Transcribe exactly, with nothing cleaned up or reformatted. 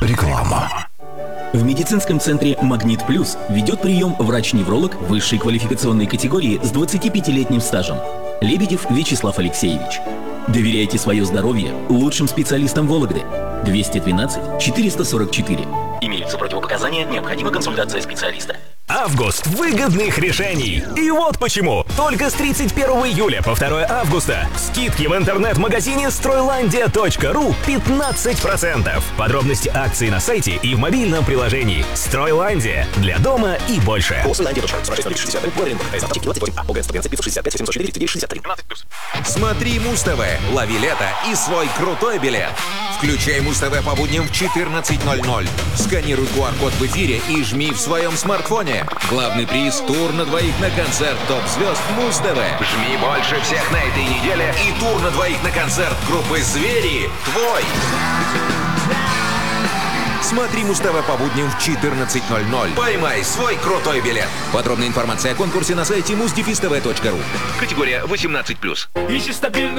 Реклама. В медицинском центре «Магнит Плюс» ведет прием врач-невролог высшей квалификационной категории с двадцатипятилетним стажем. Лебедев Вячеслав Алексеевич. Доверяйте свое здоровье лучшим специалистам Вологды. двести двенадцать четыреста сорок четыре. Имеются противопоказания, необходима консультация специалиста. Август выгодных решений. И вот почему. Только с тридцать первого июля по второе августа скидки в интернет-магазине стройландия точка ру пятнадцать процентов. Подробности акции на сайте и в мобильном приложении. Стройландия. Для дома и больше. Смотри Муз-ТВ, лови лето и свой крутой билет. Включай Муз-ТВ по будням в четырнадцать ноль ноль. Сканируй ку ар-код в эфире и жми в своем смартфоне. Главный приз — тур на двоих на концерт топ-звезд Муз-ТВ. Жми больше всех на этой неделе и тур на двоих на концерт группы «Звери» твой. Смотри Муз-ТВ по будням в четырнадцать ноль ноль. Поймай свой крутой билет. Подробная информация о конкурсе на сайте муз тв точка ру. Категория восемнадцать плюс. Ищи стабильную